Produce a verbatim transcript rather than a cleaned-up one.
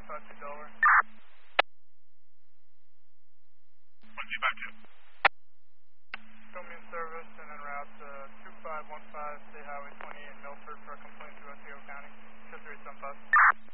five two Delaware. one two five two. Show me in service and then route to two five one five State Highway twenty-eight in Milford for a complaint to Osceola County. two three seven five.